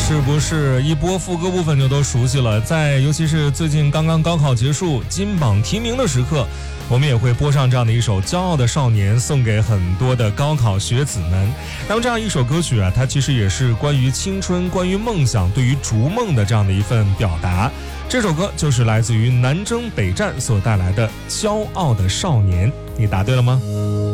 是不是一播副歌部分就都熟悉了？尤其是最近刚刚高考结束、金榜题名的时刻，我们也会播上这样的一首《骄傲的少年》，送给很多的高考学子们。那么这样一首歌曲啊，它其实也是关于青春、关于梦想、对于逐梦的这样的一份表达。这首歌就是来自于南征北战所带来的《骄傲的少年》，你答对了吗？